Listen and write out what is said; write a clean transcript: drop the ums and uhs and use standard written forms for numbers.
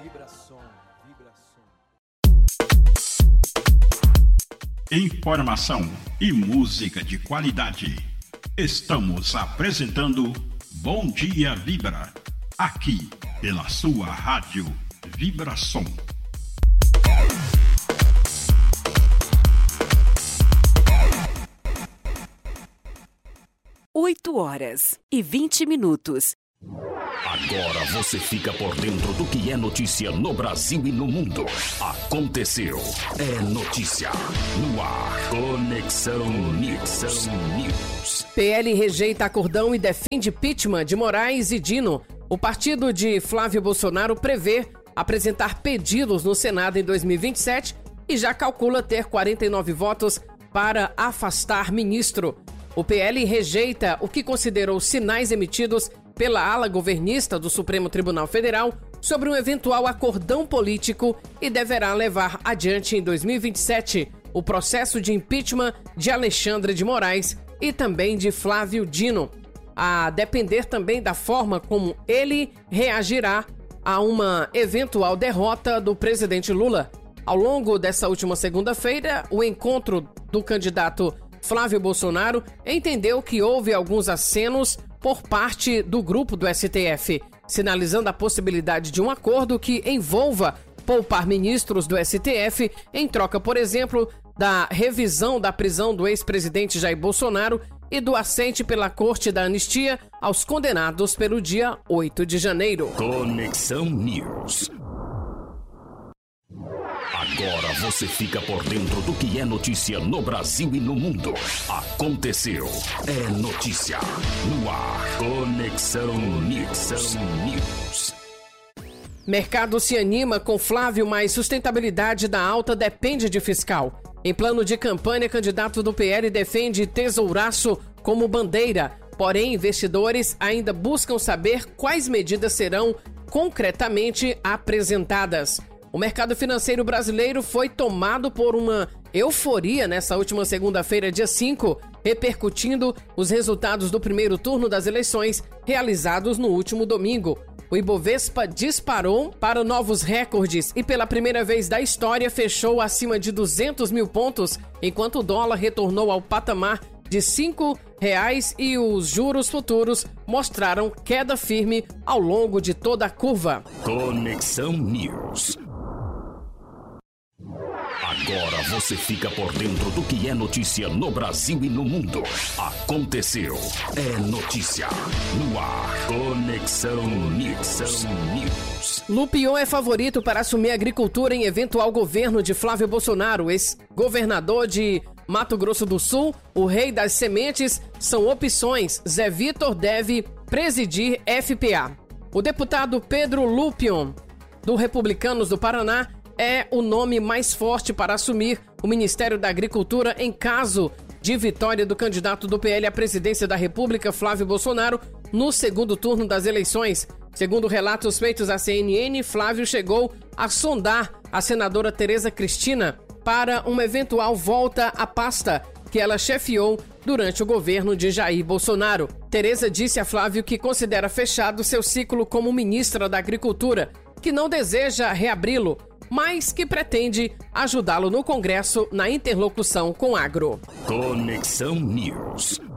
Informação e música de qualidade. Estamos apresentando Bom Dia Vibra, aqui pela sua rádio Vibração. 8h20. Agora você fica por dentro do que é notícia no Brasil e no mundo. Aconteceu. É notícia. No ar. Conexão News. PL rejeita acordão e defende impeachment de Moraes e Dino. O partido de Flávio Bolsonaro prevê apresentar pedidos no Senado em 2027 e já calcula ter 49 votos para afastar ministro. O PL rejeita o que considerou sinais emitidos pela ala governista do Supremo Tribunal Federal sobre um eventual acordão político e deverá levar adiante em 2027 o processo de impeachment de Alexandre de Moraes e também de Flávio Dino, a depender também da forma como ele reagirá a uma eventual derrota do presidente Lula. Ao longo dessa última segunda-feira, o encontro do candidato Flávio Bolsonaro entendeu que houve alguns acenos por parte do grupo do STF, sinalizando a possibilidade de um acordo que envolva poupar ministros do STF em troca, por exemplo, da revisão da prisão do ex-presidente Jair Bolsonaro e do assente pela Corte da Anistia aos condenados pelo dia 8 de janeiro. Conexão News. Agora você fica por dentro do que é notícia no Brasil e no mundo. Aconteceu. É notícia. No ar. Conexão News. Mercado se anima com Flávio, mas sustentabilidade da alta depende de fiscal. Em plano de campanha, candidato do PL defende tesouraço como bandeira. Porém, investidores ainda buscam saber quais medidas serão concretamente apresentadas. O mercado financeiro brasileiro foi tomado por uma euforia nessa última segunda-feira, dia 5, repercutindo os resultados do primeiro turno das eleições realizados no último domingo. O Ibovespa disparou para novos recordes e pela primeira vez da história fechou acima de 200 mil pontos, enquanto o dólar retornou ao patamar de R$5 e os juros futuros mostraram queda firme ao longo de toda a curva. Conexão News. Agora você fica por dentro do que é notícia no Brasil e no mundo. Aconteceu. É notícia. No ar. Conexão News. Lupion é favorito para assumir a agricultura em eventual governo de Flávio Bolsonaro. Ex-governador de Mato Grosso do Sul, o rei das sementes, são opções. Zé Vitor deve presidir FPA. O deputado Pedro Lupion, do Republicanos do Paraná, é o nome mais forte para assumir o Ministério da Agricultura em caso de vitória do candidato do PL à presidência da República, Flávio Bolsonaro, no segundo turno das eleições. Segundo relatos feitos à CNN, Flávio chegou a sondar a senadora Tereza Cristina para uma eventual volta à pasta que ela chefiou durante o governo de Jair Bolsonaro. Tereza disse a Flávio que considera fechado seu ciclo como ministra da Agricultura, que não deseja reabri-lo, mas que pretende ajudá-lo no Congresso na interlocução com o agro. Conexão News.